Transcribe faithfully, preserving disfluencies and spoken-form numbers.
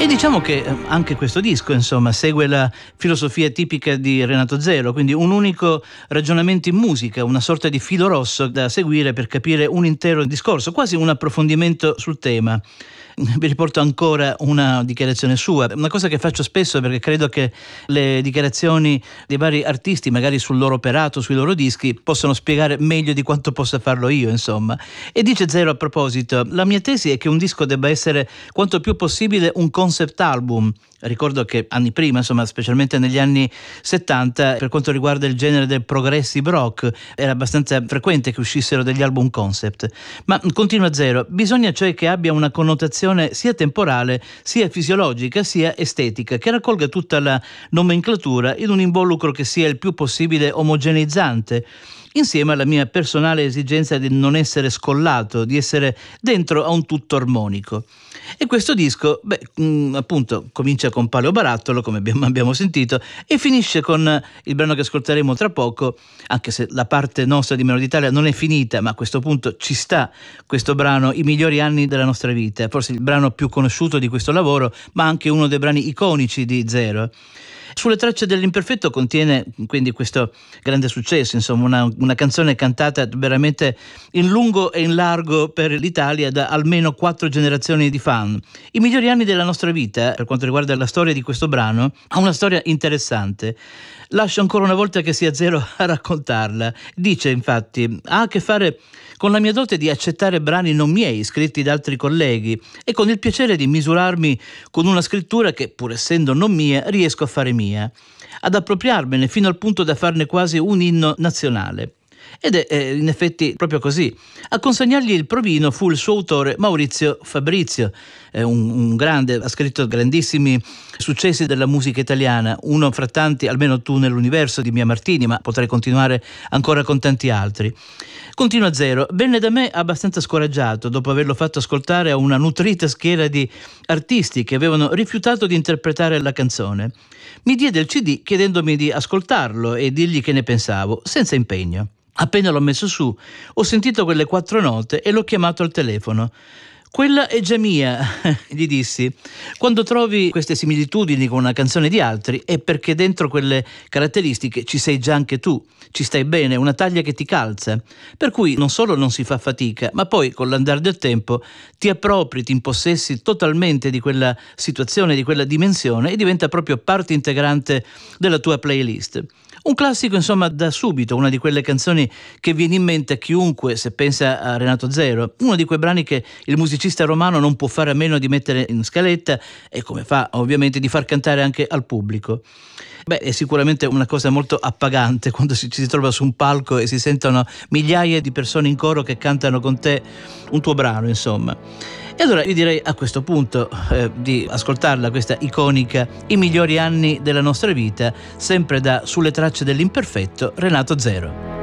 diciamo che eh, anche questo disco, insomma, segue la filosofia tipica di Renato Zero, quindi un unico ragionamento in musica, una sorta di filo rosso da seguire per capire un intero discorso, quasi un approfondimento sul tema. Vi riporto ancora una dichiarazione sua, una cosa che faccio spesso perché credo che le dichiarazioni dei vari artisti, magari sul loro operato, sui loro dischi, possano spiegare meglio di quanto possa farlo io, insomma. E dice Zero a proposito: la mia tesi è che un disco debba essere quanto più possibile un concept album. Ricordo che anni prima, insomma, specialmente negli anni settanta, per quanto riguarda il genere del progressive rock, era abbastanza frequente che uscissero degli album concept. Ma continua Zero: bisogna cioè che abbia una connotazione sia temporale, sia fisiologica, sia estetica, che raccolga tutta la nomenclatura in un involucro che sia il più possibile omogeneizzante, insieme alla mia personale esigenza di non essere scollato, di essere dentro a un tutto armonico. E questo disco, beh, mh, appunto, comincia con Paleo Barattolo, come abbiamo, abbiamo sentito, e finisce con il brano che ascolteremo tra poco, anche se la parte nostra di Melodie d'Italia non è finita, ma a questo punto ci sta questo brano, I migliori anni della nostra vita, forse il brano più conosciuto di questo lavoro, ma anche uno dei brani iconici di Zero. Sulle tracce dell'imperfetto contiene quindi questo grande successo, insomma, una, una canzone cantata veramente in lungo e in largo per l'Italia da almeno quattro generazioni di fan. I migliori anni della nostra vita, per quanto riguarda la storia di questo brano, ha una storia interessante. Lascio ancora una volta che sia Zero a raccontarla. Dice infatti: ha a che fare con la mia dote di accettare brani non miei, scritti da altri colleghi, e con il piacere di misurarmi con una scrittura che, pur essendo non mia, riesco a fare mia, ad appropriarmene fino al punto da farne quasi un inno nazionale. Ed è eh, in effetti proprio così. A consegnargli il provino fu il suo autore Maurizio Fabrizio, eh, un, un grande, ha scritto grandissimi successi della musica italiana, uno fra tanti, almeno Tu nell'universo di Mia Martini, ma potrei continuare ancora con tanti altri. Continua Zero: venne da me abbastanza scoraggiato dopo averlo fatto ascoltare a una nutrita schiera di artisti che avevano rifiutato di interpretare la canzone. Mi diede il C D chiedendomi di ascoltarlo e dirgli che ne pensavo, senza impegno. Appena l'ho messo su, ho sentito quelle quattro note e l'ho chiamato al telefono. Quella è già mia, gli dissi. Quando trovi queste similitudini con una canzone di altri è perché dentro quelle caratteristiche ci sei già anche tu, ci stai bene, una taglia che ti calza, per cui non solo non si fa fatica, ma poi con l'andare del tempo ti appropri, ti impossessi totalmente di quella situazione, di quella dimensione, e diventa proprio parte integrante della tua playlist. Un classico, insomma, da subito, una di quelle canzoni che viene in mente a chiunque se pensa a Renato Zero, uno di quei brani che il musicista romano non può fare a meno di mettere in scaletta e, come fa ovviamente, di far cantare anche al pubblico. Beh, è sicuramente una cosa molto appagante quando si, ci si trova su un palco e si sentono migliaia di persone in coro che cantano con te un tuo brano, insomma. E allora io direi a questo punto eh, di ascoltarla, questa iconica I migliori anni della nostra vita, sempre da Sulle tracce dell'imperfetto, Renato Zero.